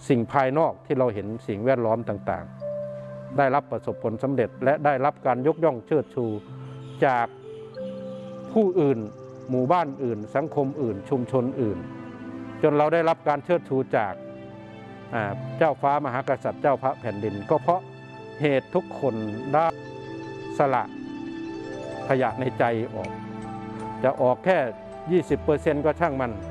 สิ่งภายนอกที่เราเห็นสิ่งแวดล้อมต่างๆได้รับประสบผลสำเร็จและได้รับการยกย่องเชิดชูจากผู้อื่นหมู่บ้านอื่นสังคมอื่นชุมชนอื่นจนเราได้รับการเชิดชูจากเจ้าฟ้ามหากษัตริย์เจ้าพระแผ่นดินก็เพราะเหตุทุกคนได้สละขยะในใจออกจะออกแค่ 20% ก็ช่างมัน